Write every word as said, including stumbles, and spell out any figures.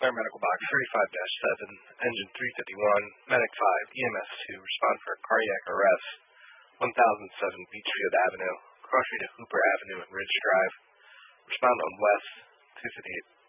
Clear Medical Box thirty-five dash seven, Engine three fifty-one, Medic five, E M S two, respond for a cardiac arrest, one thousand seven Beachfield Avenue, crossing to Hooper Avenue and Ridge Drive. Respond on West two fifty-eight.